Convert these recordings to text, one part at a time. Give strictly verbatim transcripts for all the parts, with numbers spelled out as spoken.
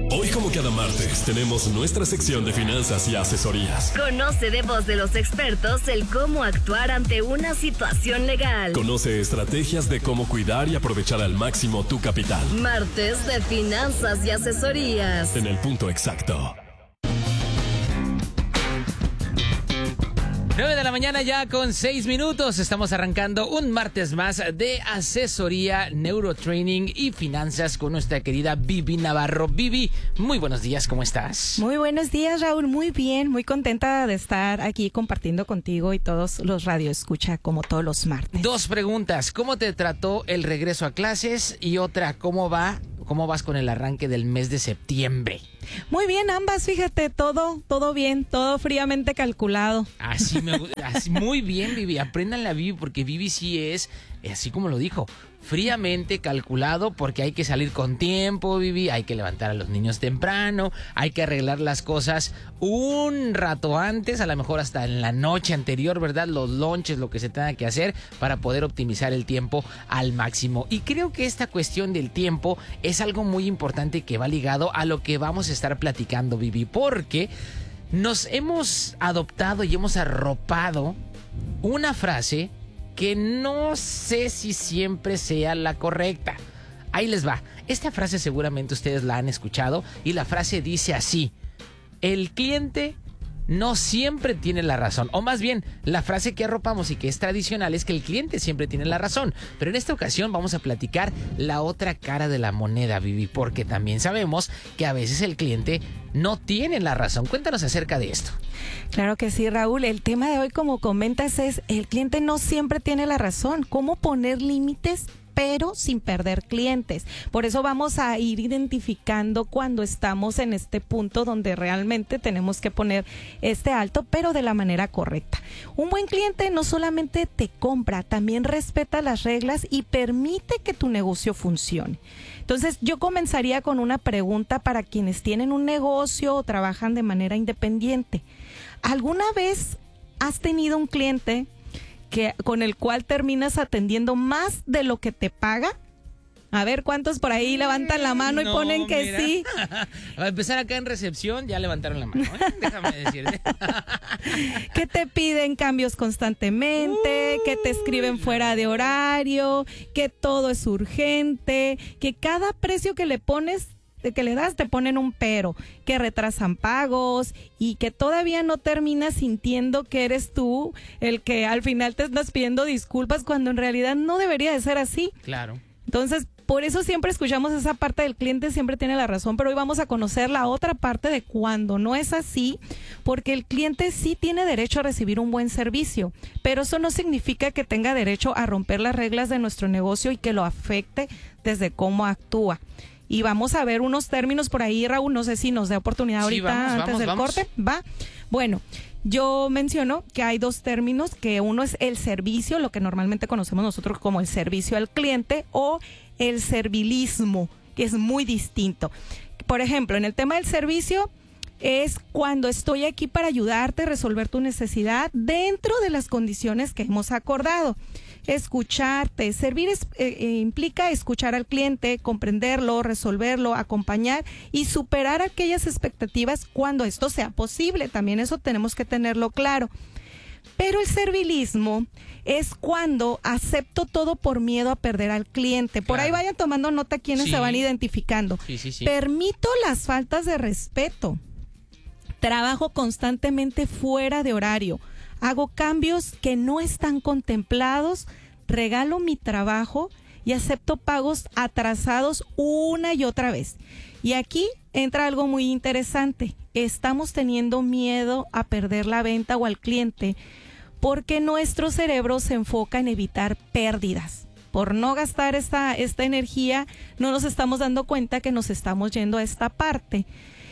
Hoy, como cada martes, tenemos nuestra sección de finanzas y asesorías. Conoce de voz de los expertos el cómo actuar ante una situación legal. Conoce estrategias de cómo cuidar y aprovechar al máximo tu capital. Martes de finanzas y asesorías. En el punto exacto. nueve de la mañana ya con seis minutos. Estamos arrancando un martes más de asesoría, neurotraining y finanzas con nuestra querida Vivi Navarro. Vivi, muy buenos días, ¿cómo estás? Muy buenos días, Raúl. Muy bien, muy contenta de estar aquí compartiendo contigo y todos los radioescucha como todos los martes. Dos preguntas. ¿Cómo te trató el regreso a clases? Y otra, ¿cómo va? ¿Cómo vas con el arranque del mes de septiembre? Muy bien, ambas, fíjate, todo, todo bien, todo fríamente calculado. Así me gusta, así, muy bien, Vivi, apréndanle a Vivi, porque Vivi sí es, así como lo dijo, fríamente calculado, porque hay que salir con tiempo, Vivi, hay que levantar a los niños temprano, hay que arreglar las cosas un rato antes, a lo mejor hasta en la noche anterior, ¿verdad? Los lunches, lo que se tenga que hacer para poder optimizar el tiempo al máximo. Y creo que esta cuestión del tiempo es algo muy importante que va ligado a lo que vamos a estar platicando, Vivi, porque nos hemos adoptado y hemos arropado una frase que no sé si siempre sea la correcta. Ahí les va. Esta frase seguramente ustedes la han escuchado y la frase dice así: el cliente no siempre tiene la razón. O más bien, la frase que arropamos y que es tradicional es que el cliente siempre tiene la razón. Pero en esta ocasión vamos a platicar la otra cara de la moneda, Vivi, porque también sabemos que a veces el cliente no tiene la razón. Cuéntanos acerca de esto. Claro que sí, Raúl. El tema de hoy, como comentas, es el cliente no siempre tiene la razón. ¿Cómo poner límites pero sin perder clientes? Por eso vamos a ir identificando cuando estamos en este punto donde realmente tenemos que poner este alto, pero de la manera correcta. Un buen cliente no solamente te compra, también respeta las reglas y permite que tu negocio funcione. Entonces, yo comenzaría con una pregunta para quienes tienen un negocio o trabajan de manera independiente. ¿Alguna vez has tenido un cliente que con el cual terminas atendiendo más de lo que te paga? A ver, ¿cuántos por ahí levantan la mano no, y ponen que mira. Sí? Va a empezar acá en recepción, ya levantaron la mano, ¿eh? Déjame decirte. Que te piden cambios constantemente, uh, que te escriben fuera de horario, que todo es urgente, que cada precio que le pones que le das te ponen un pero, que retrasan pagos y que todavía no terminas sintiendo que eres tú el que al final te estás pidiendo disculpas cuando en realidad no debería de ser así. Claro. Entonces, por eso siempre escuchamos esa parte del cliente siempre tiene la razón, pero hoy vamos a conocer la otra parte de cuando no es así, porque el cliente sí tiene derecho a recibir un buen servicio, pero eso no significa que tenga derecho a romper las reglas de nuestro negocio y que lo afecte desde cómo actúa. Y vamos a ver unos términos por ahí, Raúl, no sé si nos dé oportunidad ahorita sí, vamos, antes vamos, del vamos. corte. Va. Bueno, yo menciono que hay dos términos, que uno es el servicio, lo que normalmente conocemos nosotros como el servicio al cliente, o el servilismo, que es muy distinto. Por ejemplo, en el tema del servicio es cuando estoy aquí para ayudarte a resolver tu necesidad dentro de las condiciones que hemos acordado. Escucharte, servir es, eh, eh, implica escuchar al cliente, comprenderlo, resolverlo, acompañar y superar aquellas expectativas cuando esto sea posible. También eso tenemos que tenerlo claro. Pero el servilismo es cuando acepto todo por miedo a perder al cliente. Por claro. Ahí vayan tomando nota quienes sí. se van identificando. Sí, sí, sí. Permito las faltas de respeto. Trabajo constantemente fuera de horario. Hago cambios que no están contemplados, regalo mi trabajo y acepto pagos atrasados una y otra vez. Y aquí entra algo muy interesante. Estamos teniendo miedo a perder la venta o al cliente porque nuestro cerebro se enfoca en evitar pérdidas. Por no gastar esta, esta energía, no nos estamos dando cuenta que nos estamos yendo a esta parte.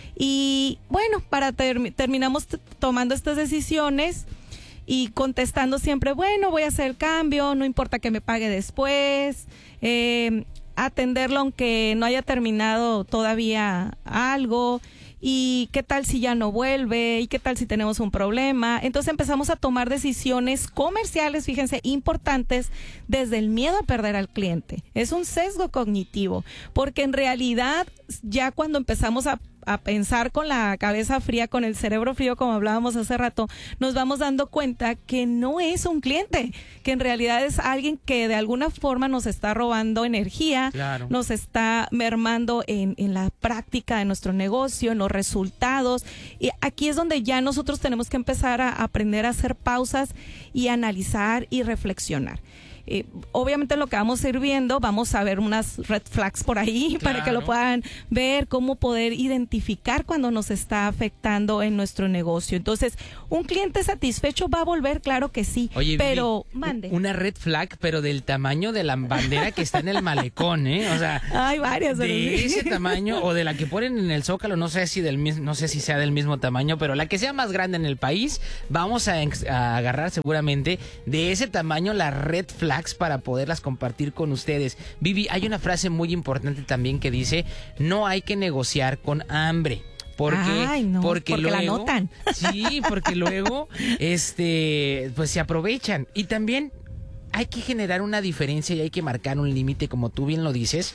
Y bueno, para ter- terminamos t- tomando estas decisiones y contestando siempre, bueno, voy a hacer el cambio, no importa que me pague después, eh, atenderlo aunque no haya terminado todavía algo. ¿Y qué tal si ya no vuelve? ¿Y qué tal si tenemos un problema? Entonces empezamos a tomar decisiones comerciales, fíjense, importantes desde el miedo a perder al cliente. Es un sesgo cognitivo, porque en realidad ya cuando empezamos a a pensar con la cabeza fría, con el cerebro frío, como hablábamos hace rato, nos vamos dando cuenta que no es un cliente, que en realidad es alguien que de alguna forma nos está robando energía, claro. nos está mermando en, en la práctica de nuestro negocio, en los resultados. Y aquí es donde ya nosotros tenemos que empezar a aprender a hacer pausas y analizar y reflexionar. Eh, obviamente lo que vamos a ir viendo, vamos a ver unas red flags por ahí, claro, para que lo puedan ver, cómo poder identificar cuando nos está afectando en nuestro negocio. Entonces, ¿un cliente satisfecho va a volver? Claro que sí. Oye, pero Vivi, mande. Una red flag, pero del tamaño de la bandera que está en el malecón, ¿eh? O sea, hay varias. De ese tamaño o de la que ponen en el Zócalo, no sé si del mismo, no sé si sea del mismo tamaño, pero la que sea más grande en el país, vamos a, a agarrar seguramente de ese tamaño la red flag para poderlas compartir con ustedes. Vivi, hay una frase muy importante también que dice, no hay que negociar con hambre. Porque, Ay, no, porque, porque luego, la notan. Sí, porque luego este, pues se aprovechan. Y también hay que generar una diferencia y hay que marcar un límite, como tú bien lo dices,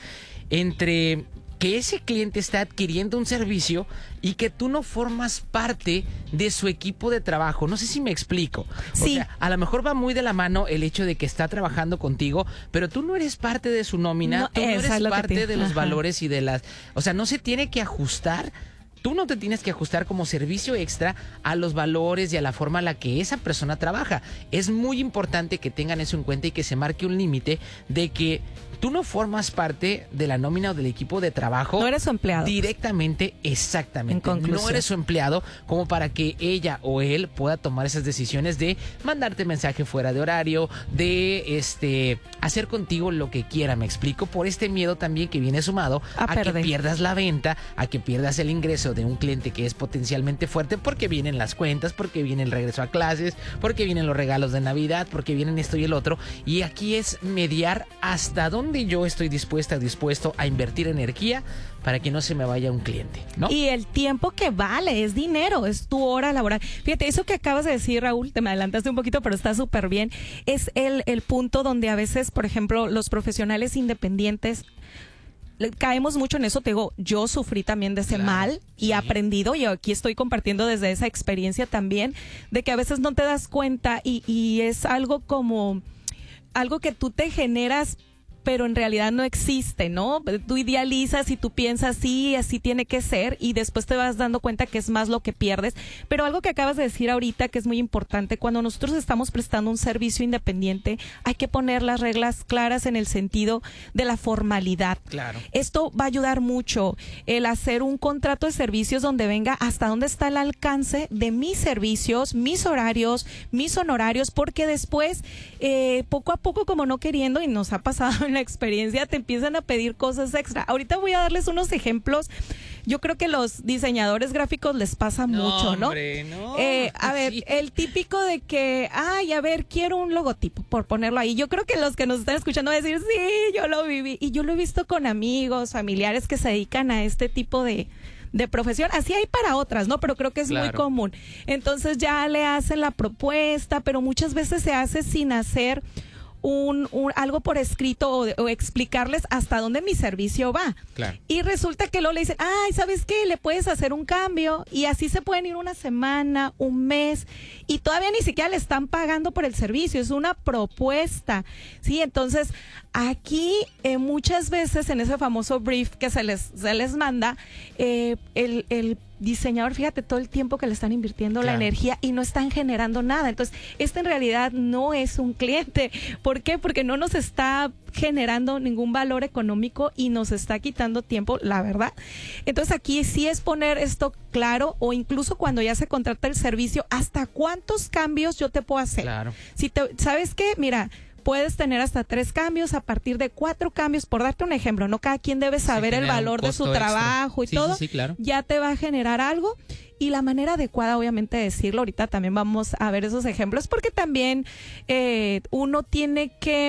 entre que ese cliente está adquiriendo un servicio y que tú no formas parte de su equipo de trabajo. No sé si me explico. Sí. O sea, a lo mejor va muy de la mano el hecho de que está trabajando contigo, pero tú no eres parte de su nómina, No, tú no eso eres es lo que parte te- de los Ajá. valores y de las... O sea, no se tiene que ajustar. Tú no te tienes que ajustar como servicio extra a los valores y a la forma en la que esa persona trabaja. Es muy importante que tengan eso en cuenta y que se marque un límite de que tú no formas parte de la nómina o del equipo de trabajo. No eres su empleado. Directamente, exactamente. En conclusión. No eres su empleado como para que ella o él pueda tomar esas decisiones de mandarte mensaje fuera de horario, de este hacer contigo lo que quiera, me explico, por este miedo también que viene sumado A a, que perder. pierdas la venta, a que pierdas el ingreso de un cliente que es potencialmente fuerte porque vienen las cuentas, porque viene el regreso a clases, porque vienen los regalos de Navidad, porque vienen esto y el otro. Y aquí es mediar hasta dónde yo estoy dispuesta, dispuesto a invertir energía para que no se me vaya un cliente, ¿no? Y el tiempo que vale, es dinero, es tu hora laboral. Fíjate, eso que acabas de decir, Raúl, te me adelantaste un poquito, pero está súper bien. Es el, el punto donde a veces, por ejemplo, los profesionales independientes le- caemos mucho en eso. Te digo, yo sufrí también de ese Claro, mal y sí. he aprendido, y aquí estoy compartiendo desde esa experiencia también, de que a veces no te das cuenta y, y es algo como algo que tú te generas, pero en realidad no existe, ¿no? Tú idealizas y tú piensas, sí, así tiene que ser, y después te vas dando cuenta que es más lo que pierdes. Pero algo que acabas de decir ahorita que es muy importante, cuando nosotros estamos prestando un servicio independiente, hay que poner las reglas claras en el sentido de la formalidad. Claro. Esto va a ayudar mucho, el hacer un contrato de servicios donde venga hasta dónde está el alcance de mis servicios, mis horarios, mis honorarios, porque después, eh, poco a poco, como no queriendo, y nos ha pasado en la experiencia, te empiezan a pedir cosas extra. Ahorita voy a darles unos ejemplos. Yo creo que los diseñadores gráficos les pasa mucho, ¿no? Hombre, no. Eh, a ver, Sí. el típico de que, ay, a ver, quiero un logotipo, por ponerlo ahí. Yo creo que los que nos están escuchando van a decir, sí, yo lo viví. Y yo lo he visto con amigos, familiares que se dedican a este tipo de, de profesión. Así hay para otras, ¿no? Pero creo que es muy Claro. común. Entonces ya le hacen la propuesta, pero muchas veces se hace sin hacer un, un algo por escrito o, de- o explicarles hasta dónde mi servicio va. Claro. Y resulta que luego le dicen, ay, ¿sabes qué? Le puedes hacer un cambio, y así se pueden ir una semana, un mes, y todavía ni siquiera le están pagando por el servicio, es una propuesta, ¿sí? Entonces, aquí eh, muchas veces en ese famoso brief que se les, se les manda, eh, el, el diseñador, fíjate todo el tiempo que le están invirtiendo, la Claro. energía, y no están generando nada. Entonces, este en realidad no es un cliente. ¿Por qué? Porque no nos está generando ningún valor económico y nos está quitando tiempo, la verdad. Entonces, aquí sí es poner esto claro, o incluso cuando ya se contrata el servicio, ¿hasta cuántos cambios yo te puedo hacer? Claro. Si te, ¿sabes qué? Mira, puedes tener hasta tres cambios, a partir de cuatro cambios, por darte un ejemplo, ¿no? Cada quien debe saber el genera un valor de su costo extra. trabajo y Sí, todo. sí, sí, claro. Ya te va a generar algo. Y la manera adecuada, obviamente, de decirlo, ahorita también vamos a ver esos ejemplos, porque también eh, uno tiene que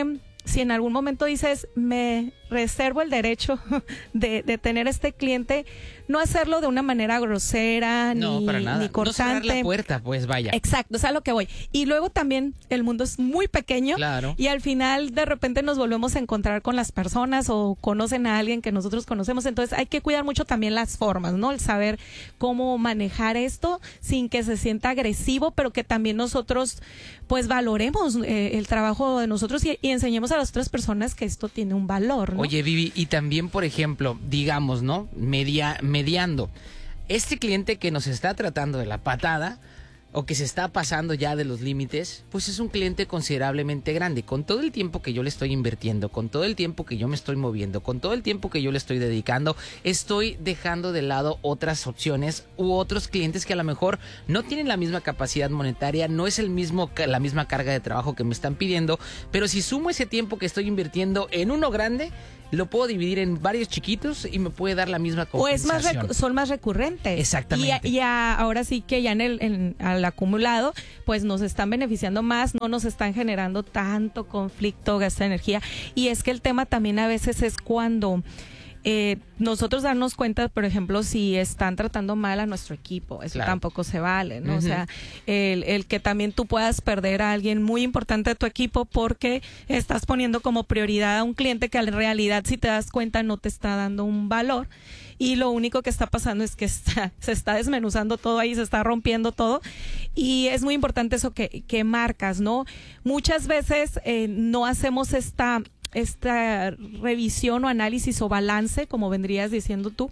si en algún momento dices, me reservo el derecho de, de tener este cliente, no hacerlo de una manera grosera, no, ni, para nada. ni cortante. No cerrar la puerta, pues vaya. Exacto, es a lo que voy. Y luego también el mundo es muy pequeño, claro. Y al final de repente nos volvemos a encontrar con las personas o conocen a alguien que nosotros conocemos, entonces hay que cuidar mucho también las formas, ¿no? El saber cómo manejar esto sin que se sienta agresivo, pero que también nosotros pues valoremos eh, el trabajo de nosotros y, y enseñemos a las otras personas que esto tiene un valor, ¿no? Oye, Vivi, y también, por ejemplo, digamos, ¿no? Media, mediando. Este cliente que nos está tratando de la patada o que se está pasando ya de los límites, pues es un cliente considerablemente grande. Con todo el tiempo que yo le estoy invirtiendo, con todo el tiempo que yo me estoy moviendo, con todo el tiempo que yo le estoy dedicando, estoy dejando de lado otras opciones u otros clientes que a lo mejor no tienen la misma capacidad monetaria, no es el mismo la misma carga de trabajo que me están pidiendo, pero si sumo ese tiempo que estoy invirtiendo en uno grande, lo puedo dividir en varios chiquitos y me puede dar la misma compensación. O es más recu- son más recurrentes. Exactamente. Y, y a, ahora sí que ya en el en, al acumulado, pues nos están beneficiando más, no nos están generando tanto conflicto, gasto de energía. Y es que el tema también a veces es cuando eh, nosotros darnos cuenta, por ejemplo, si están tratando mal a nuestro equipo, eso claro. tampoco se vale, ¿no? Uh-huh. O sea, el, el que también tú puedas perder a alguien muy importante de tu equipo porque estás poniendo como prioridad a un cliente que en realidad, si te das cuenta, no te está dando un valor. Y lo único que está pasando es que está, se está desmenuzando todo ahí, se está rompiendo todo. Y es muy importante eso que, que marcas, ¿no? Muchas veces eh, no hacemos esta... esta revisión o análisis o balance, como vendrías diciendo tú,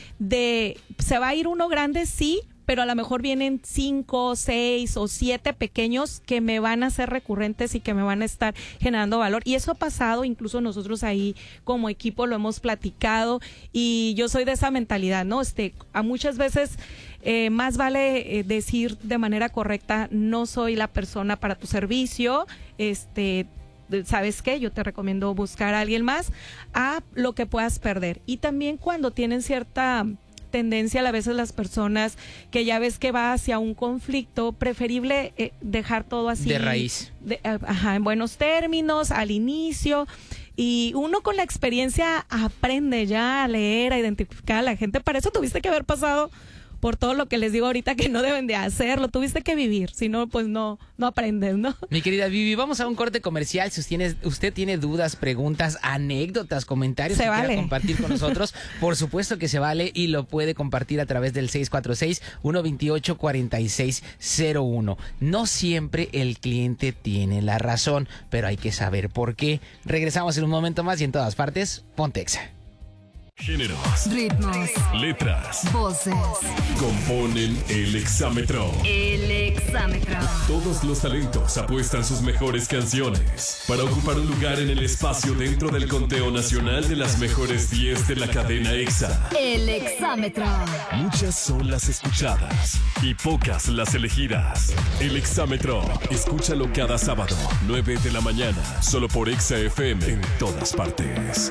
de se va a ir uno grande, sí, pero a lo mejor vienen cinco, seis o siete pequeños que me van a ser recurrentes y que me van a estar generando valor. Y eso ha pasado, incluso nosotros ahí como equipo lo hemos platicado y yo soy de esa mentalidad, ¿no? Este, a muchas veces eh, más vale eh, decir de manera correcta, no soy la persona para tu servicio, este... ¿sabes qué? Yo te recomiendo buscar a alguien más a lo que puedas perder. Y también cuando tienen cierta tendencia a veces las personas que ya ves que va hacia un conflicto, preferible eh, dejar todo así. De raíz. De, ajá, en buenos términos, al inicio. Y uno con la experiencia aprende ya a leer, a identificar a la gente. Para eso tuviste que haber pasado por todo lo que les digo ahorita que no deben de hacer, lo tuviste que vivir, si no, pues no, no aprendes, ¿no? Mi querida Vivi, vamos a un corte comercial. Si usted tiene, usted tiene dudas, preguntas, anécdotas, comentarios se que vale. quiera compartir con nosotros, por supuesto que se vale y lo puede compartir a través del seis cuatro seis, uno dos ocho, cuatro seis cero uno. No siempre el cliente tiene la razón, pero hay que saber por qué. Regresamos en un momento más y en todas partes, ponte Exa. Géneros, ritmos, letras, voces. Componen el exámetro. El exámetro. Todos los talentos apuestan sus mejores canciones para ocupar un lugar en el espacio dentro del conteo nacional de las mejores diez de la cadena Exa. El exámetro. Muchas son las escuchadas y pocas las elegidas. El exámetro. Escúchalo cada sábado, nueve de la mañana, solo por Exa F M en todas partes.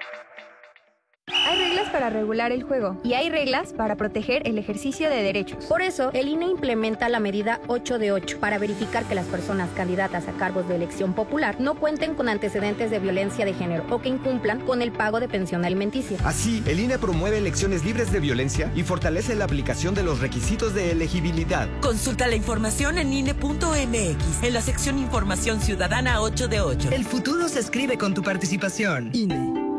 Hay reglas para regular el juego y hay reglas para proteger el ejercicio de derechos. Por eso, el I N E implementa la medida ocho de ocho para verificar que las personas candidatas a cargos de elección popular no cuenten con antecedentes de violencia de género o que incumplan con el pago de pensión alimenticia. Así, el I N E promueve elecciones libres de violencia y fortalece la aplicación de los requisitos de elegibilidad. Consulta la información en I N E punto M X, en la sección Información Ciudadana ocho de ocho. El futuro se escribe con tu participación. I N E.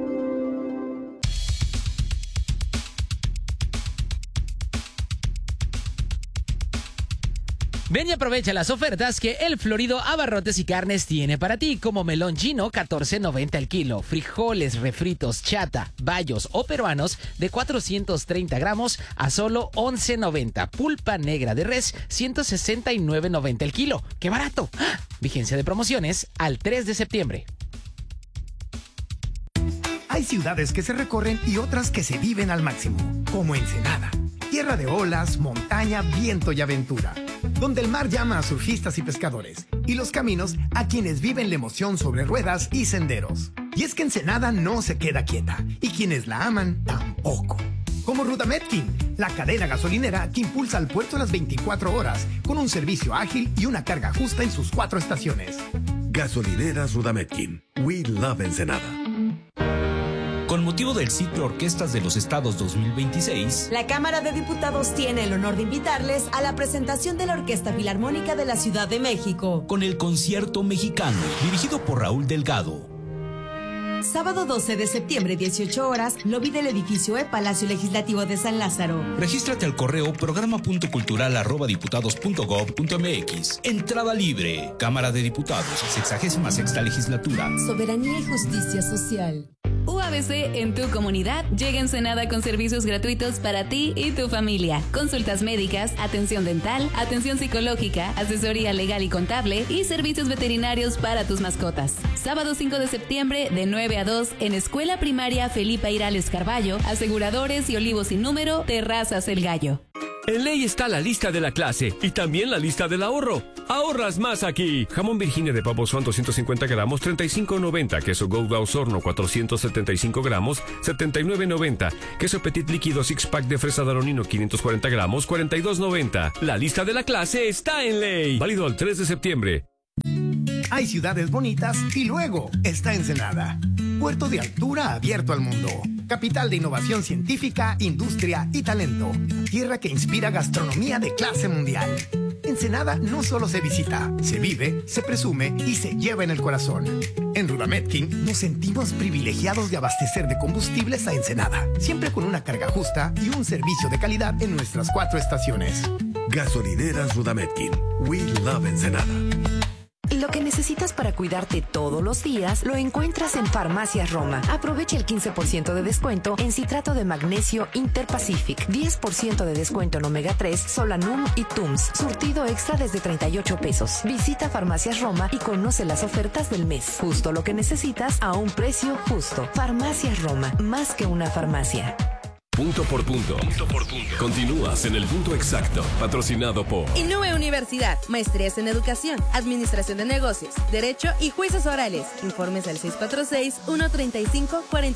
Ven y aprovecha las ofertas que El Florido Abarrotes y Carnes tiene para ti, como melón chino catorce noventa el kilo, frijoles refritos chata, bayos o peruanos de cuatrocientos treinta gramos a solo once noventa, pulpa negra de res ciento sesenta y nueve noventa el kilo. ¡Qué barato! ¡Ah! Vigencia de promociones al tres de septiembre. Hay ciudades que se recorren y otras que se viven al máximo, como Ensenada, tierra de olas, montaña, viento y aventura, donde el mar llama a surfistas y pescadores, y los caminos a quienes viven la emoción sobre ruedas y senderos. Y es que Ensenada no se queda quieta, y quienes la aman tampoco. Como Rudametkin, la cadena gasolinera que impulsa al puerto las veinticuatro horas, con un servicio ágil y una carga justa en sus cuatro estaciones. Gasolineras Rudametkin. We love Ensenada. Con motivo del ciclo Orquestas de los Estados dos mil veintiséis, la Cámara de Diputados tiene el honor de invitarles a la presentación de la Orquesta Filarmónica de la Ciudad de México, con el Concierto Mexicano, dirigido por Raúl Delgado. Sábado doce de septiembre, dieciocho horas, lobby del edificio E, Palacio Legislativo de San Lázaro. Regístrate al correo programa punto cultural arroba diputados punto gob punto mx. Entrada libre. Cámara de Diputados, sexagésima sexta legislatura. Soberanía y justicia social. U A B C en tu comunidad llega a Ensenada con servicios gratuitos para ti y tu familia. Consultas médicas, atención dental, atención psicológica, asesoría legal y contable y servicios veterinarios para tus mascotas. Sábado cinco de septiembre de nueve a dos en Escuela Primaria Felipe Irales Carballo, Aseguradores y Olivos sin Número, Terrazas El Gallo. En Ley está la lista de la clase y también la lista del ahorro. ¡Ahorras más aquí! Jamón Virginia de Pavo Swan doscientos cincuenta gramos, treinta y cinco noventa. Queso Gouda Osorno cuatrocientos setenta y cinco gramos, setenta y nueve noventa. Queso Petit líquido six pack de fresa Daronino quinientos cuarenta gramos, cuarenta y dos noventa. La lista de la clase está en Ley. Válido al tres de septiembre. Hay ciudades bonitas y luego está Ensenada. Puerto de altura abierto al mundo. Capital de innovación científica, industria y talento. Tierra que inspira gastronomía de clase mundial. Ensenada no solo se visita, se vive, se presume y se lleva en el corazón. En Rudametkin nos sentimos privilegiados de abastecer de combustibles a Ensenada, siempre con una carga justa y un servicio de calidad en nuestras cuatro estaciones. Gasolineras Rudametkin. We love Ensenada. Lo que necesitas para cuidarte todos los días lo encuentras en Farmacias Roma. Aprovecha el quince por ciento de descuento en citrato de magnesio Interpacific, diez por ciento de descuento en omega tres, Solanum y Tums. Surtido extra desde treinta y ocho pesos. Visita Farmacias Roma y conoce las ofertas del mes. Justo lo que necesitas a un precio justo. Farmacias Roma, más que una farmacia. Punto por punto. Punto por punto. Continúas en el punto exacto. Patrocinado por Inúe Universidad. Maestrías en Educación, Administración de Negocios, Derecho y Juicios Orales. Informes al seis cuatro seis, uno tres cinco, cuatro